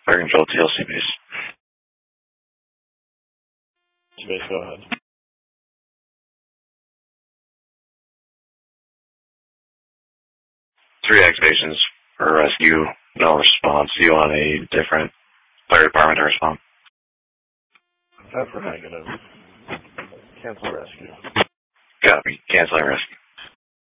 Fire control TLC base. Base, go ahead. Three activations for rescue, no response. You want a different fire department to respond? After negative. Cancel rescue. Copy. Canceling rescue.